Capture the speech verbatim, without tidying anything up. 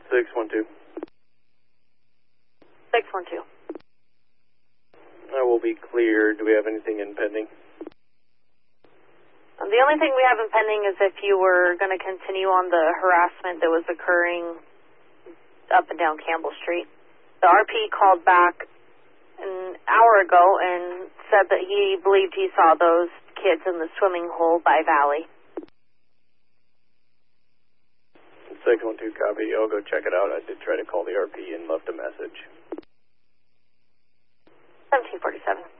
six one two. six one two. I will be clear. Do we have anything in pending? Um, the only thing we have in pending is if you were going to continue on the harassment that was occurring up and down Campbell Street. The R P called back an hour ago and said that he believed he saw those kids in the swimming hole by Valley. six one two, copy. I'll go check it out. I did try to call the R P and left a message. seventeen forty-seven.